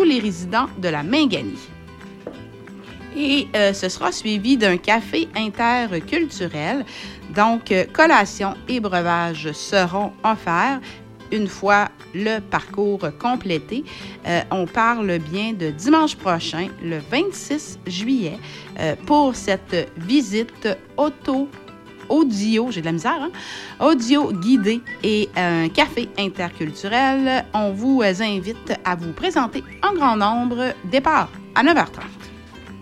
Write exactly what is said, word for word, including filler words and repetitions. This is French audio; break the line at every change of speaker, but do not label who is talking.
tous les résidents de la Minganie. Et euh, ce sera suivi d'un café interculturel. Donc, euh, collation et breuvage seront offerts une fois le parcours complété. Euh, on parle bien de dimanche prochain, le vingt-six juillet, euh, pour cette visite auto audio, j'ai de la misère, hein? Audio guidé et un café interculturel. On vous invite à vous présenter en grand nombre. Départ à neuf heures trente.